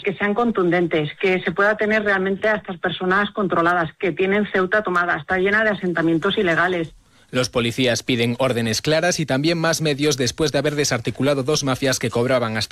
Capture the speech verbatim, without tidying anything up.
que sean contundentes, que se pueda tener realmente a estas personas controladas, que tienen Ceuta tomada, está llena de asentamientos ilegales. Los policías piden órdenes claras y también más medios después de haber desarticulado dos mafias que cobraban hasta